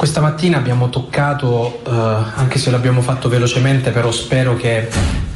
Questa mattina abbiamo toccato, anche se l'abbiamo fatto velocemente, però spero che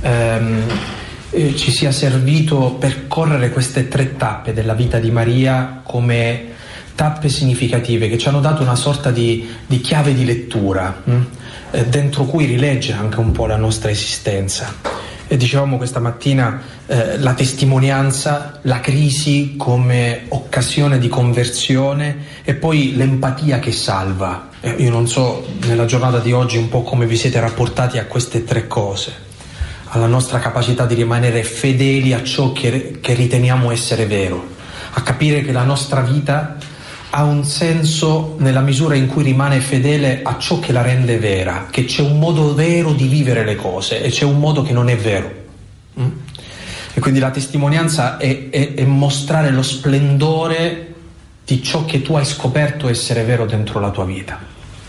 ci sia servito percorrere queste 3 tappe della vita di Maria come tappe significative che ci hanno dato una sorta di chiave di lettura, dentro cui rileggere anche un po' la nostra esistenza. E dicevamo questa mattina la testimonianza, la crisi come occasione di conversione e poi l'empatia che salva. Io non so nella giornata di oggi un po' come vi siete rapportati a queste 3 cose, alla nostra capacità di rimanere fedeli a ciò che riteniamo essere vero, a capire che la nostra vita ha un senso nella misura in cui rimane fedele a ciò che la rende vera, che c'è un modo vero di vivere le cose e c'è un modo che non è vero. E quindi la testimonianza è mostrare lo splendore di ciò che tu hai scoperto essere vero dentro la tua vita.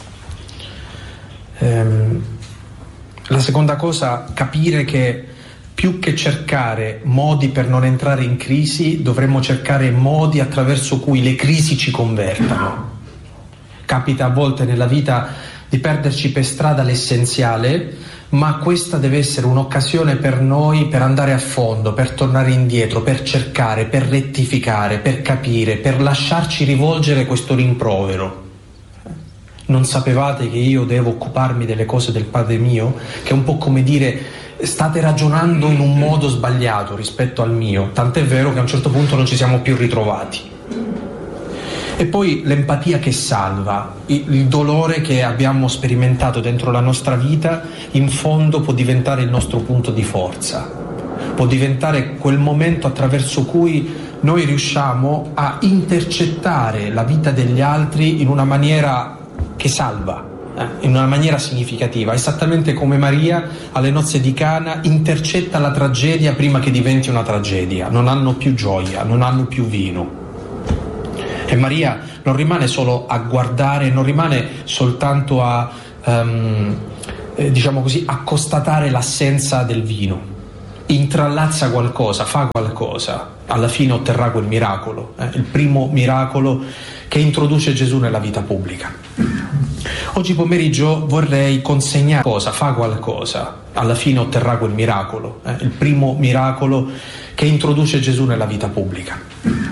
La seconda cosa, capire che più che cercare modi per non entrare in crisi, dovremmo cercare modi attraverso cui le crisi ci convertano. Capita a volte nella vita di perderci per strada l'essenziale, ma questa deve essere un'occasione per noi per andare a fondo, per tornare indietro, per cercare, per rettificare, per capire, per lasciarci rivolgere questo rimprovero. Non sapevate che io devo occuparmi delle cose del Padre mio? Che è un po' come dire: state ragionando in un modo sbagliato rispetto al mio, tant'è vero che a un certo punto non ci siamo più ritrovati. E poi l'empatia che salva, il dolore che abbiamo sperimentato dentro la nostra vita, in fondo può diventare il nostro punto di forza, può diventare quel momento attraverso cui noi riusciamo a intercettare la vita degli altri in una maniera che salva, in una maniera significativa, esattamente come Maria alle nozze di Cana intercetta la tragedia prima che diventi una tragedia. Non hanno più gioia, non hanno più vino. E Maria non rimane solo a guardare, non rimane soltanto a diciamo così, a constatare l'assenza del vino. Intrallazza qualcosa, fa qualcosa, alla fine otterrà quel miracolo, il primo miracolo che introduce Gesù nella vita pubblica. Oggi pomeriggio vorrei consegnare cosa, fa qualcosa, alla fine otterrà quel miracolo, il primo miracolo che introduce Gesù nella vita pubblica.